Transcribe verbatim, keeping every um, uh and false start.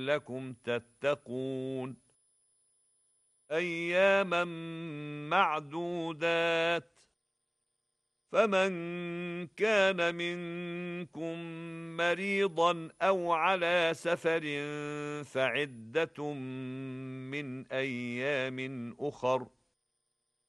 لعلكم تتقون أياما معدودات فمن كان منكم مريضا أو على سفر فعدة من أيام أخر